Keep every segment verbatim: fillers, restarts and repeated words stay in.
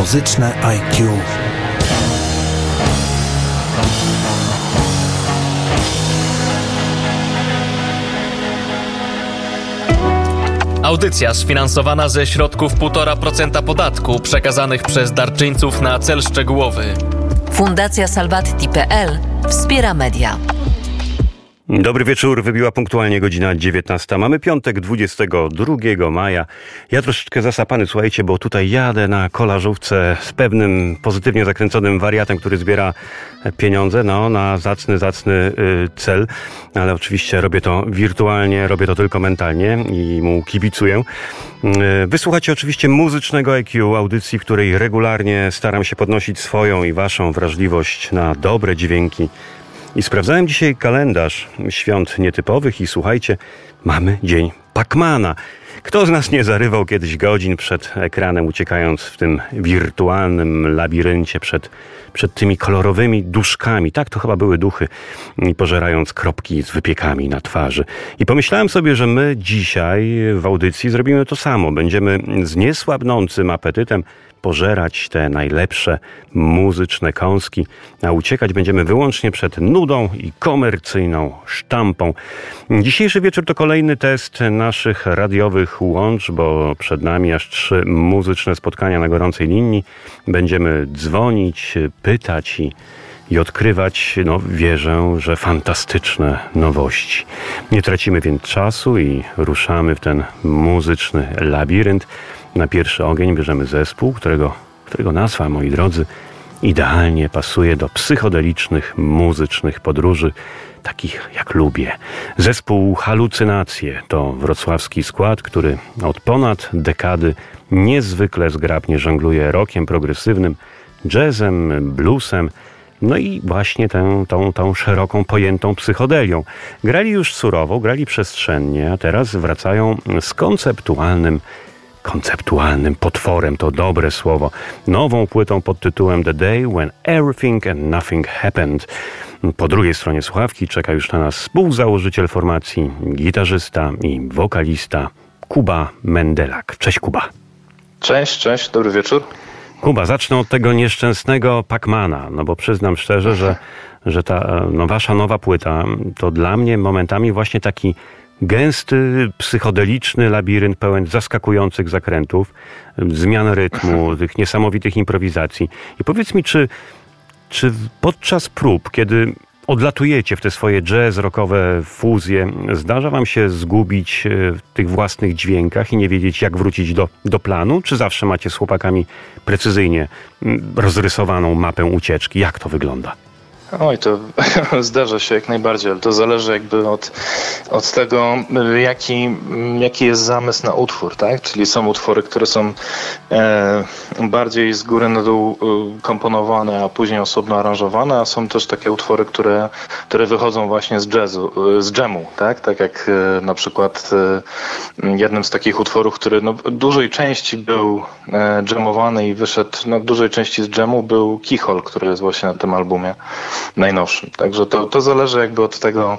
Muzyczne I Q. Audycja sfinansowana ze środków półtora procent podatku przekazanych przez darczyńców na cel szczegółowy. Fundacja Salvatti kropka p l wspiera media. Dobry wieczór, wybiła punktualnie godzina dziewiętnasta. Mamy piątek, dwudziestego drugiego maja. Ja troszeczkę zasapany, słuchajcie, bo tutaj jadę na kolażówce z pewnym pozytywnie zakręconym wariatem, który zbiera pieniądze, no, na zacny, zacny y, cel. Ale oczywiście robię to wirtualnie, robię to tylko mentalnie i mu kibicuję. Y, wysłuchacie oczywiście muzycznego I Q, audycji, w której regularnie staram się podnosić swoją i waszą wrażliwość na dobre dźwięki. I sprawdzałem dzisiaj kalendarz świąt nietypowych i słuchajcie, mamy dzień Pacmana. Kto z nas nie zarywał kiedyś godzin przed ekranem, uciekając w tym wirtualnym labiryncie przed, przed tymi kolorowymi duszkami? Tak, to chyba były duchy, i pożerając kropki z wypiekami na twarzy. I pomyślałem sobie, że my dzisiaj w audycji zrobimy to samo. Będziemy z niesłabnącym apetytem pożerać te najlepsze muzyczne kąski, a uciekać będziemy wyłącznie przed nudą i komercyjną sztampą. Dzisiejszy wieczór to kolejny test naszych radiowych łącz, bo przed nami aż trzy muzyczne spotkania na gorącej linii. Będziemy dzwonić, pytać i, i odkrywać, no wierzę, że fantastyczne nowości. Nie tracimy więc czasu i ruszamy w ten muzyczny labirynt. Na pierwszy ogień bierzemy zespół, którego, którego nazwa, moi drodzy, idealnie pasuje do psychodelicznych, muzycznych podróży, takich jak lubię. Zespół Halucynacje to wrocławski skład, który od ponad dekady niezwykle zgrabnie żongluje rockiem progresywnym, jazzem, bluesem, no i właśnie tę, tą, tą szeroką pojętą psychodelią. Grali już surowo, grali przestrzennie, a teraz wracają z konceptualnym konceptualnym potworem, to dobre słowo, nową płytą pod tytułem The Day When Everything and Nothing Happened. Po drugiej stronie słuchawki czeka już na nas współzałożyciel formacji, gitarzysta i wokalista Kuba Mendelak. Cześć, Kuba. Cześć, cześć, dobry wieczór. Kuba, zacznę od tego nieszczęsnego Pacmana, no bo przyznam szczerze, że, że ta no, wasza nowa płyta to dla mnie momentami właśnie taki gęsty, psychodeliczny labirynt pełen zaskakujących zakrętów, zmian rytmu, tych niesamowitych improwizacji. I powiedz mi, czy, czy podczas prób, kiedy odlatujecie w te swoje jazz-rockowe fuzje, zdarza wam się zgubić w tych własnych dźwiękach i nie wiedzieć, jak wrócić do, do planu? Czy zawsze macie z chłopakami precyzyjnie rozrysowaną mapę ucieczki? Jak to wygląda? Oj, to zdarza się jak najbardziej, ale to zależy jakby od, od tego, jaki, jaki jest zamysł na utwór, tak? Czyli są utwory, które są e, bardziej z góry na dół e, komponowane, a później osobno aranżowane, a są też takie utwory, które, które wychodzą właśnie z jazzu, e, z dżemu, tak? Tak jak e, na przykład e, jednym z takich utworów, który no, w dużej części był e, dżemowany i wyszedł, no, w dużej części z dżemu był Keyhole, który jest właśnie na tym albumie najnowszym. Także to, to zależy jakby od tego,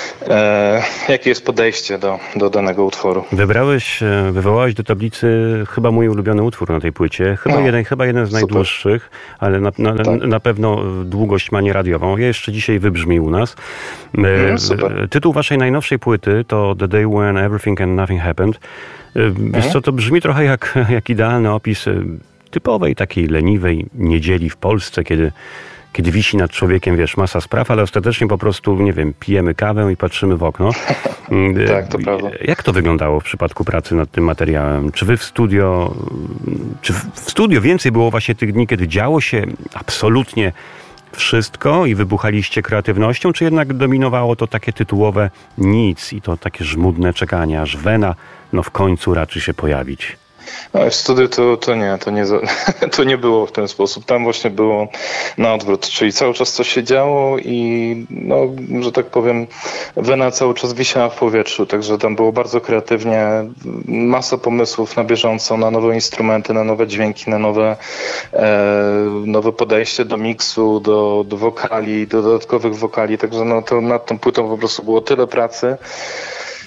e, jakie jest podejście do, do danego utworu. Wybrałeś, wywołałeś do tablicy chyba mój ulubiony utwór na tej płycie. Chyba, no, jeden, chyba jeden z super. najdłuższych, ale na, na, tak. na pewno długość ma nieradiową. Ja jeszcze dzisiaj wybrzmi u nas. E, super. Tytuł waszej najnowszej płyty to The Day When Everything and Nothing Happened. E, mhm. Wiesz co, to brzmi trochę jak, jak idealny opis typowej takiej leniwej niedzieli w Polsce, kiedy Kiedy wisi nad człowiekiem, wiesz, masa spraw, ale ostatecznie po prostu, nie wiem, pijemy kawę i patrzymy w okno. Tak, to prawda. Jak to wyglądało w przypadku pracy nad tym materiałem? Czy wy w studio, czy w studio więcej było właśnie tych dni, kiedy działo się absolutnie wszystko i wybuchaliście kreatywnością, czy jednak dominowało to takie tytułowe nic i to takie żmudne czekanie, aż wena no w końcu raczy się pojawić? No, w studiu to, to nie, to nie, to nie było w ten sposób. Tam właśnie było na odwrót, czyli cały czas coś się działo i no, że tak powiem, wena cały czas wisiała w powietrzu, także tam było bardzo kreatywnie, masa pomysłów na bieżąco, na nowe instrumenty, na nowe dźwięki, na nowe, e, nowe podejście do miksu, do, do wokali, do dodatkowych wokali, także no, to nad tą płytą po prostu było tyle pracy.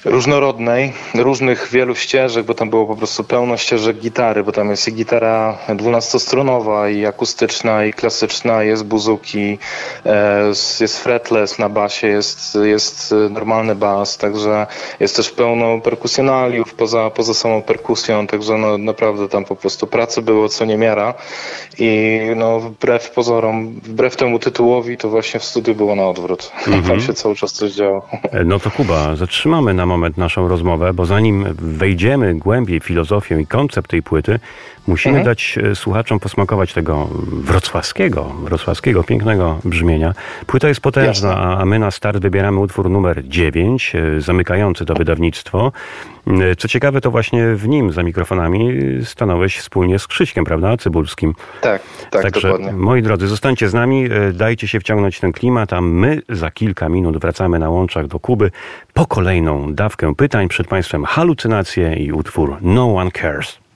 różnorodnej, różnych wielu ścieżek, bo tam było po prostu pełno ścieżek gitary, bo tam jest i gitara dwunastostronowa, i akustyczna, i klasyczna, jest buzuki, jest fretless na basie, jest, jest normalny bas, także jest też pełno perkusjonaliów poza, poza samą perkusją, także no, naprawdę tam po prostu pracy było co niemiara i no, wbrew pozorom, wbrew temu tytułowi, to właśnie w studiu było na odwrót. Mm-hmm. Tam się cały czas coś działo. No to Kuba, zatrzymamy na moment naszą rozmowę, bo zanim wejdziemy głębiej w filozofię i koncept tej płyty, musimy mhm. dać słuchaczom posmakować tego wrocławskiego, wrocławskiego, pięknego brzmienia. Płyta jest potężna, Jasne. a my na start wybieramy utwór numer dziewięć, zamykający to wydawnictwo. Co ciekawe, to właśnie w nim za mikrofonami stanąłeś wspólnie z Krzyśkiem, prawda? Cybulskim. Tak, tak, Także, dokładnie. Moi drodzy, zostańcie z nami, dajcie się wciągnąć w ten klimat, a my za kilka minut wracamy na łączach do Kuby po kolejną dawkę pytań. Przed Państwem halucynacje i utwór No One Cares.